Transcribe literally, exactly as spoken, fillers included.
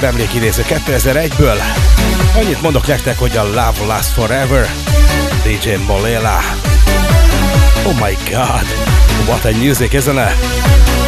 emlékidéző kétezer-egyből. Annyit mondok nektek, hogy a Love Lasts Forever, dé dzsé Molela. Oh my god, what a music, isn't it?